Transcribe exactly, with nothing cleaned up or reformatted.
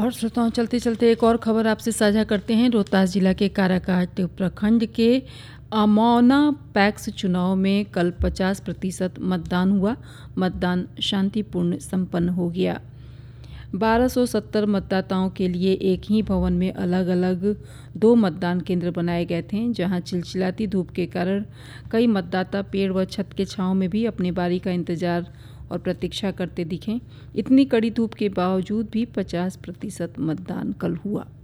और श्रोताओं, चलते चलते एक और खबर आपसे साझा करते हैं। रोहतास जिला के काराकाट प्रखंड के अमौना पैक्स चुनाव में कल पचास प्रतिशत मतदान हुआ। मतदान शांतिपूर्ण संपन्न हो गया। बारह सौ सत्तर मतदाताओं के लिए एक ही भवन में अलग अलग दो मतदान केंद्र बनाए गए थे, जहां चिलचिलाती धूप के कारण कई मतदाता पेड़ व छत के छांव में भी अपनी बारी का इंतजार और प्रतीक्षा करते दिखे। इतनी कड़ी धूप के बावजूद भी पचास प्रतिशत मतदान कल हुआ।